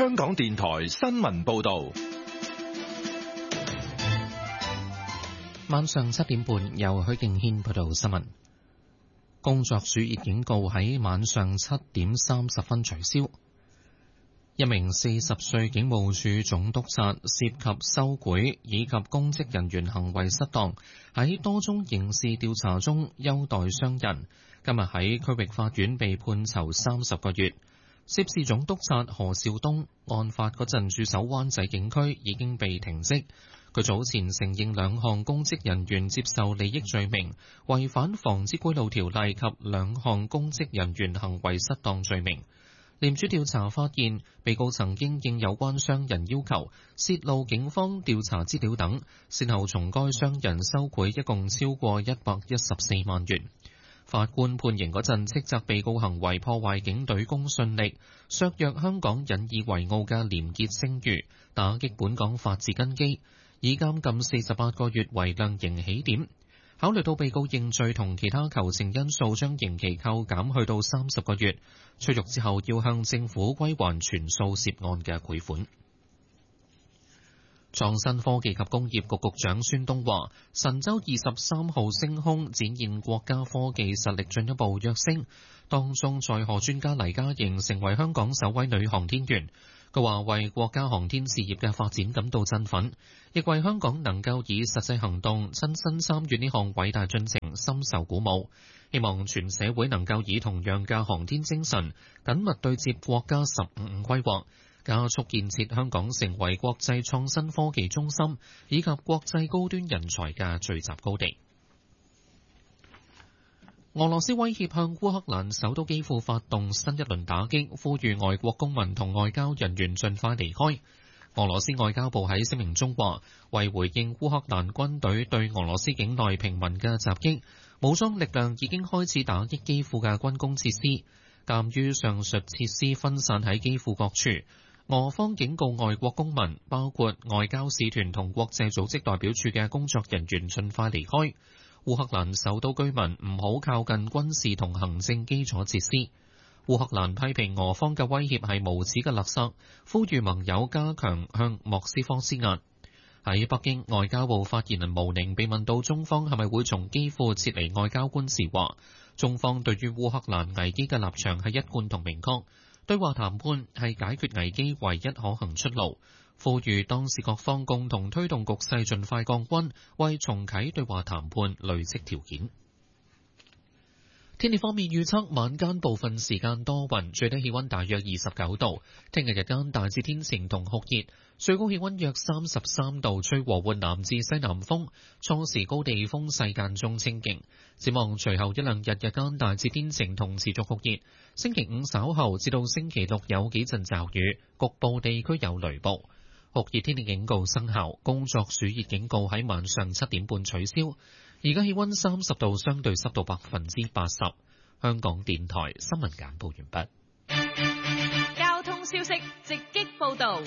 香港電台新聞報道。 晚上7點半，由許敬軒報道新聞。工作暑熱警告喺晚上7點30分取消。一名40歲警務處總督察涉及收賄以及公職人員行為失當，喺多宗刑事調查中優待商人，今日喺區域法院被判囚30個月。涉事總督察何兆東，案發嗰陣駐守灣仔警區，已經被停職。佢早前承認2項公職人員接受利益罪名，違反防止賄賂條例及2項公職人員行為失當罪名。廉署調查發現，被告曾經應有關商人要求，泄露警方調查資料等，先後從該商人收賄一共超過114萬元。法官判刑嗰陣斥責被告行為破壞警隊公信力，削弱香港引以為傲嘅廉潔聲譽，打擊本港法治根基，以監禁48個月為量刑起點。考慮到被告認罪同其他求情因素，將刑期扣減去到30個月。出獄之後要向政府歸還全數涉案嘅賄款。創新科技及工業局局長孫東話，神舟23號升空展現國家科技實力進一步躍升，當中載荷專家黎嘉瑩成為香港首位女航天員。佢話為國家航天事業嘅發展感到振奮，亦為香港能夠以實際行動親身參與呢項偉大進程深受鼓舞。希望全社會能夠以同樣嘅航天精神，緊密對接國家15規劃，加速建設香港成為國際創新科技中心以及國際高端人才嘅聚集高地。俄羅斯威脅向烏克蘭首都基輔發動新一輪打擊，呼籲外國公民同外交人員盡快離開。俄羅斯外交部喺聲明中話，為回應烏克蘭軍隊對俄羅斯境內平民嘅襲擊，武裝力量已經開始打擊基輔嘅軍工設施。鑑於上述設施分散喺基輔各處，俄方警告外國公民，包括外交使團同國際組織代表處嘅工作人員，盡快離開。烏克蘭首都居民唔好靠近軍事同行政基礎設施。烏克蘭批評俄方嘅威脅係無恥嘅勒索，呼籲盟友加強向莫斯科施壓。喺北京，外交部發言人毛寧被問到中方係咪會從基輔撤離外交官時話，中方對於烏克蘭危機嘅立場係一貫同明確，對話談判係解決危機唯一可行出路。呼籲當事各方共同推動局勢盡快降溫，為重啟對話談判累積條件。天氣方面預測，晚間部分時間多雲，最低氣溫大約29度。聽日日間大致天晴同酷熱，最高氣溫約33度，吹和緩南至西南風，初時高地風勢間中清勁。展望隨後一兩日日間大致天晴同持續酷熱，星期五稍後至到星期六有幾陣驟雨，局部地區有雷暴。酷熱天氣警告生效，工作暑熱警告喺晚上7點半取消。而家氣溫30度，相對濕度80%。香港電台新聞簡報完畢。交通消息直擊報道。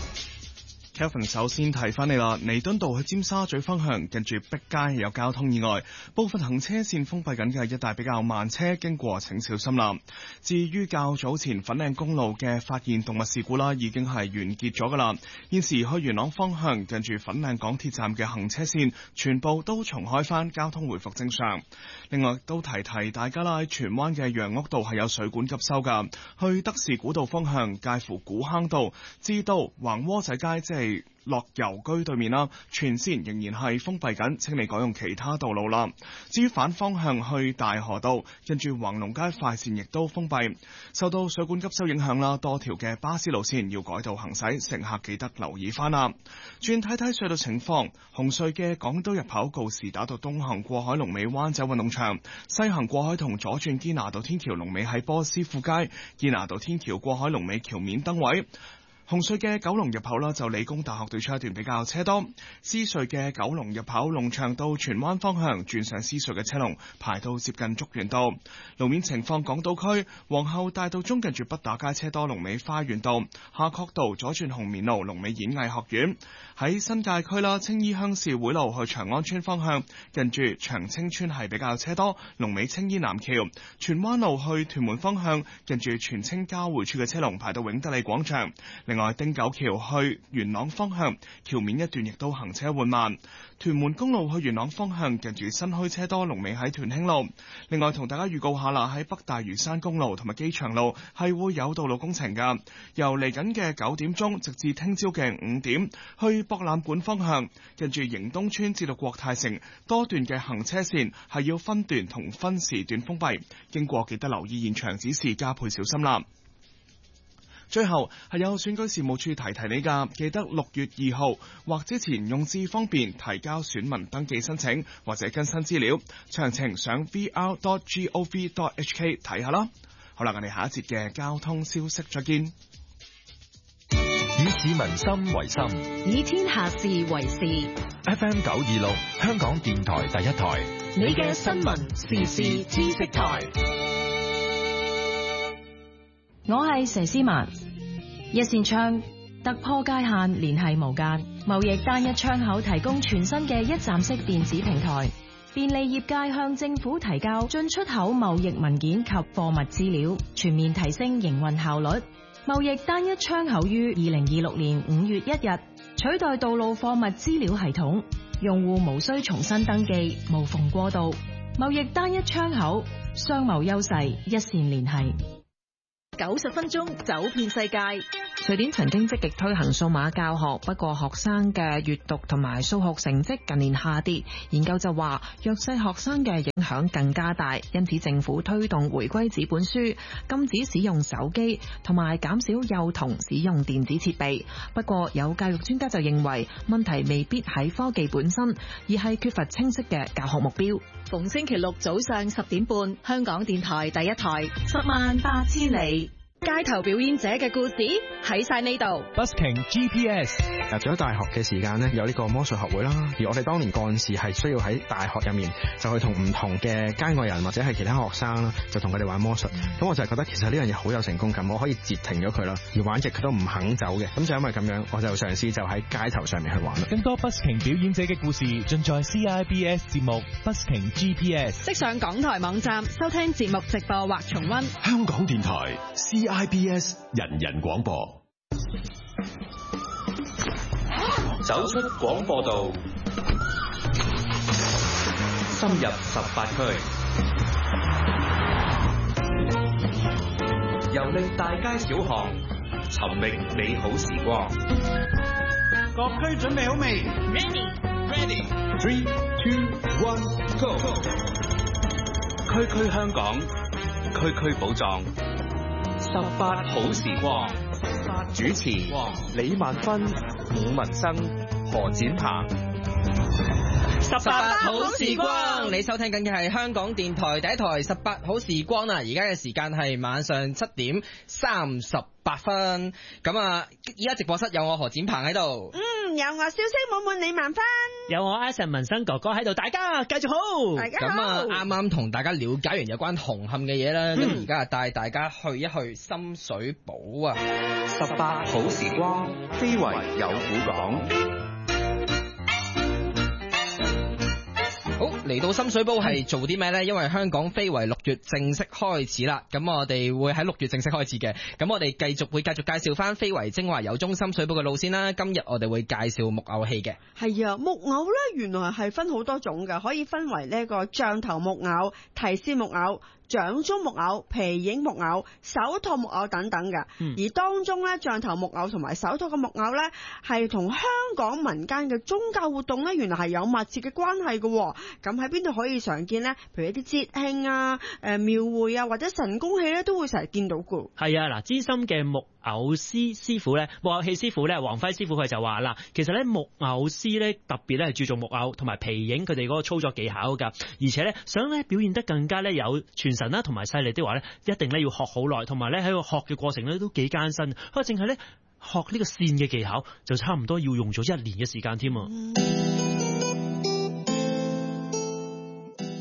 Kevin 首先提翻你啦，彌敦道去尖沙咀方向近住碧街有交通意外，部分行車線封閉緊嘅，一帶比較慢車經過請小心啦。至於較早前粉嶺公路嘅發現動物事故啦，已經係完結咗噶啦。現時去元朗方向近住粉嶺港鐵站嘅行車線全部都重開翻，交通回復正常。另外都提大家啦，喺荃灣嘅楊屋道係有水管急修噶，去德士古道方向介乎古坑道至到橫窩仔街，即係落油居對面啦，全線仍然係封閉緊，請你改用其他道路啦。至於反方向去大河道，跟住橫龍街快線亦都封閉，受到水管急修影響啦，多條嘅巴士路線要改道行駛，乘客記得留意翻啦。轉睇睇隧道情況，紅隧嘅港島入口告士打道東行過海龍尾灣仔運動場，西行過海同左轉堅拿道天橋龍尾喺波斯富街，堅拿道天橋過海龍尾橋面燈位。紅隧嘅九龍入口啦，就理工大學對出一段比較車多。獅隧嘅九龍入口龍翔道荃灣方向轉上獅隧嘅車龍排到接近竹園道。路面情況，港島區皇后大道中近住畢打街車多，龍尾花園道。夏慤道左轉紅棉路龍尾演藝學院。喺新界區啦，青衣鄉事會路去長安村方向近住長青村係比較車多，龍尾青衣南橋。荃灣路去屯門方向近住荃青交匯處嘅車龍排到永德里廣場。另外外汀九橋去元朗方向橋面一段亦都行車緩慢。屯門公路去元朗方向近住新墟車多，龍尾喺屯興路。另外同大家預告下啦，喺北大嶼山公路同埋機場路係會有道路工程㗎，由嚟緊嘅9點鐘直至聽朝嘅5點，去博覽館方向近住迎東村至到國泰城多段嘅行車線係要分段同分時段封閉，經過記得留意現場指示，加倍小心啦。最後係有選舉事務處提你㗎，記得6月2號或之前用智方便提交選民登記申請或者更新資料，詳情上 vr.gov.hk 睇下啦。好啦，我哋下一節嘅交通消息再見。 以市民心為心， 以天下事為事。 FM 926香港電台第一台， 你嘅新聞時事知識台。 我係佘詩曼。一線窗突破界限，聯繫無間，貿易單一窗口提供全新嘅一站式電子平台，便利業界向政府提交進出口貿易文件及貨物資料，全面提升營運效率。貿易單一窗口於2026年5月1日取代道路貨物資料系統，用戶無需重新登記，無縫過渡。貿易單一窗口，商貿優勢一線聯繫。 90分鐘走遍世界。 瑞典曾經積極推行數碼教學，不過學生嘅閱讀同埋數學成績近年下跌。研究就話弱勢學生嘅影響更加大，因此政府推動回歸紙本書，禁止使用手機同埋減少幼童使用電子設備。不過有教育專家就認為問題未必喺科技本身，而係缺乏清晰嘅教學目標。 逢星期六早上10點半，香港電台第一台，108000里。街頭表演者嘅故事喺晒呢度。 Busking GPS 入咗大學嘅時間呢，有呢個魔術學會啦。而我哋當年幹事係需要喺大學入面就去同唔同嘅街外人或者係其他學生啦，就同佢哋玩魔術。咁我就係覺得其實呢樣嘢好有成功感，我可以截停咗佢啦，而玩極佢都唔肯走嘅。咁就因為咁樣，我就嘗試就喺街頭上面去玩啦。 更多 Busking 表演者嘅故事盡在 CIBS 節目 Busking GPS。 即上港台網站收聽節目直播或重溫。 香港電台 CIBS 人人廣播，走出廣播道，深入18區，遊歷大街小巷，尋覓美好時光。 各區準備好未 Ready ？3、2、1 Go！ 區區香港，區區寶藏。18好時光，主持李萬芬、伍文生、何展鵬。 18好時光，你收聽緊嘅係香港電台第一台18好時光啊！而家嘅時間係晚上7點38分。咁啊，依家直播室有我何展鵬喺度， 有我消息滿滿李萬芬， 有我阿神文生哥哥喺度，大家繼續好。 大家好。 咁啊，啱啱同大家了解完有關紅磡嘅嘢啦，咁而家帶大家去一去深水埗啊 ！18好時光，非遺有古講。 好，嚟到深水埗係做啲咩呢？因為香港非遺6月正式開始啦，咁我哋會喺6月正式開始嘅。咁我哋繼續介紹翻非遺精華有中深水埗嘅路線啦。今日我哋會介紹木偶戲嘅。 係啊，木偶呢原來係分好多種㗎，可以分為呢個杖頭木偶、提線木偶、掌中木偶、皮影木偶、手托木偶等等嘅。而當中咧，杖頭木偶同埋手托嘅木偶咧，係同香港民間嘅宗教活動咧，原來係有密切嘅關係嘅。咁喺邊度可以常見呢？譬如一啲節慶啊、廟會啊，或者神功戲咧，都會成日見到嘅。 係啊，嗱，資深嘅木偶師傅咧，木偶戲師傅咧，黃輝師傅佢就話啦，其實咧木偶師咧特別咧係注重木偶同埋皮影佢哋嗰個操作技巧㗎，而且咧想咧表現得更加咧有傳神啦同埋犀利的話咧，一定咧要學好耐，同埋咧喺個學嘅過程咧都幾艱辛。佢淨係咧學呢個線嘅技巧就差唔多要用咗1年嘅時間添啊！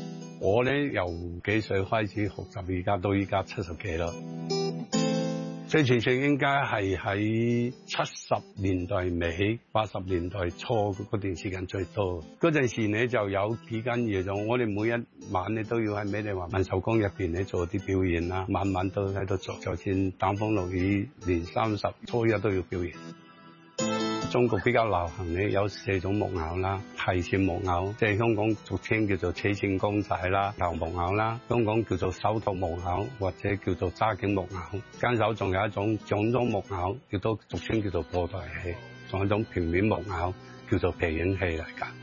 我咧由幾歲開始學習，而家到依家70幾啦。 最傳承應該係喺70年代尾、80年代初嗰段時間最多。嗰陣時咧就有幾間嘢做，我哋每一晚咧都要喺美麗華文秀宮入邊咧做啲表演啦，晚晚都喺度做，就算打風落雨，年30、初一都要表演。中國比較流行咧有4種木偶啦，提線木偶，即係香港俗稱叫做扯線公仔啦，頭木偶啦，香港叫做手托木偶或者叫做揸頸木偶，間手仲有一種掌中木偶，亦都俗稱叫做布袋戲，仲有一種平面木偶叫做皮影戲嚟㗎。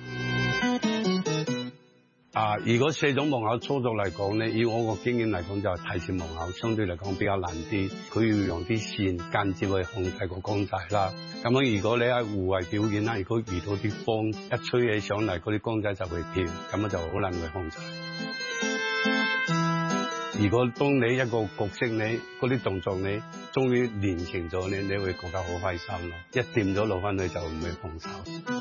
如果4種木偶操作嚟講咧，以我個經驗嚟講就係提線木偶，相對嚟講比較難啲，佢要用啲線間接去控制個公仔啦。咁樣如果你喺戶外表演啦，如果遇到啲風一吹起上嚟，嗰啲公仔就會跳，咁樣就好難去控制。如果當你一個角色你嗰啲動作你終於練成咗你會覺得好開心咯，一掂咗落翻去就唔會放手。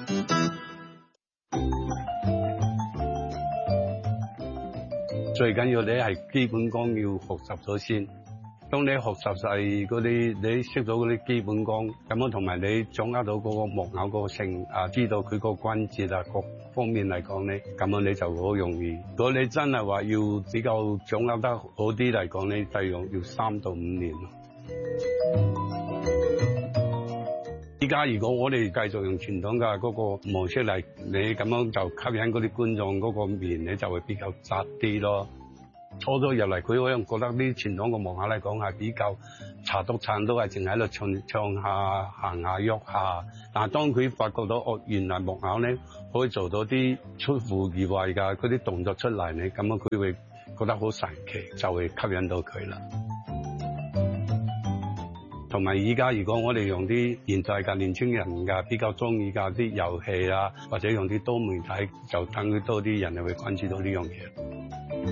最緊要你係基本功要學習咗先。當你學習晒嗰啲，你識到嗰啲基本功，咁樣同埋你掌握到嗰個木偶個性，知道佢個關節啊各方面嚟講咧，咁樣你就好容易。如果你真係話要比較掌握得好啲嚟講咧，大約要3到5年咯。依家如果我哋繼續用傳統嘅嗰個模式嚟，你咁樣就吸引嗰啲觀眾嗰個面咧就會比較窄啲咯。初咗入嚟，佢可能覺得啲傳統嘅木偶嚟講係比較查督撐都係淨喺度唱下行下喐下，但係當佢發覺到原來木偶咧可以做到啲出乎意外㗎嗰啲動作出嚟咧，咁樣佢會覺得好神奇，就會吸引到佢啦。同埋依家如果我哋用啲現在嘅年輕人嘅比較中意嘅啲遊戲啊，或者用啲多媒體，就等佢多啲人會關注到呢樣嘢。